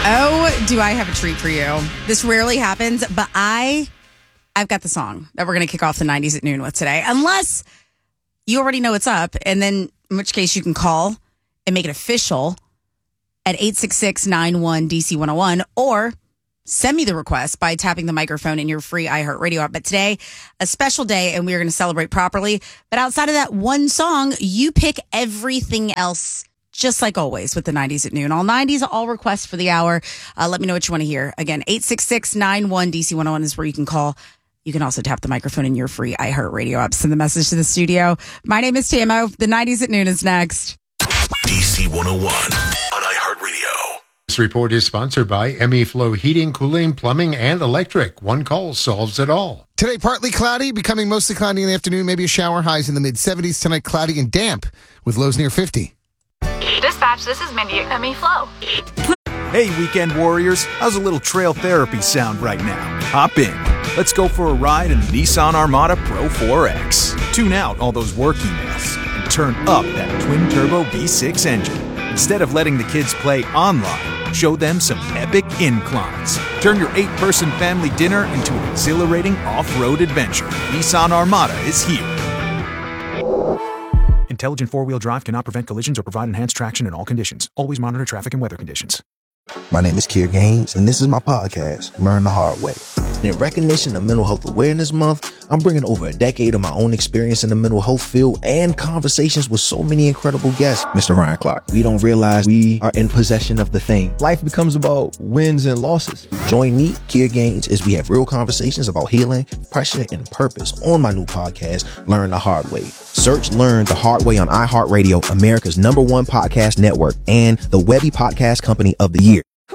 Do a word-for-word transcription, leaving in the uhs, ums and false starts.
Oh, do I have a treat for you? This rarely happens, but I, I've got the song that we're going to kick off the nineties at noon with today. Unless you already know what's up, and then in which case you can call and make it official at eight six six, nine one, D C one oh one, or send me the request by tapping the microphone in your free iHeartRadio app. But today, a special day, and we are going to celebrate properly. But outside of that one song, you pick everything else, just like always with the nineties at noon. All nineties, all requests for the hour. Uh, let me know what you want to hear. Again, eight six six, nine one, D C one oh one is where you can call. You can also tap the microphone in your free iHeartRadio app. Send the message to the studio. My name is Tamo. The nineties at noon is next. D C one oh one on iHeartRadio. This report is sponsored by M E Flow Heating, Cooling, Plumbing, and Electric. One call solves it all. Today, partly cloudy, becoming mostly cloudy in the afternoon, maybe a shower, highs in the mid-seventies. Tonight, cloudy and damp with lows near fifty. Dispatch, this is Mindy at M E Flow. Hey, weekend warriors. How's a little trail therapy sound right now? Hop in. Let's go for a ride in the Nissan Armada Pro four X. Tune out all those work emails and turn up that twin-turbo V six engine. Instead of letting the kids play online, show them some epic inclines. Turn your eight-person family dinner into an exhilarating off-road adventure. Nissan Armada is here. Intelligent four-wheel drive cannot prevent collisions or provide enhanced traction in all conditions. Always monitor traffic and weather conditions. My name is Kier Gaines, and this is my podcast, Learn the Hard Way. In recognition of Mental Health Awareness Month, I'm bringing over a decade of my own experience in the mental health field and conversations with so many incredible guests. Mister Ryan Clark, we don't realize we are in possession of the thing. Life becomes about wins and losses. Join me, Kier Gaines, as we have real conversations about healing, pressure, and purpose on my new podcast, Learn the Hard Way. Search Learn the Hard Way on iHeartRadio, America's number one podcast network, and the Webby Podcast Company of the Year.